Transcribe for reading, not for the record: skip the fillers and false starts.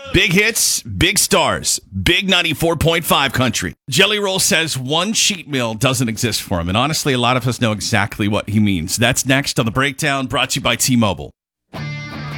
Big hits, big stars, big 94.5 country. Jelly Roll says one cheat meal doesn't exist for him. And honestly, a lot of us know exactly what he means. That's next on The Breakdown, brought to you by T-Mobile.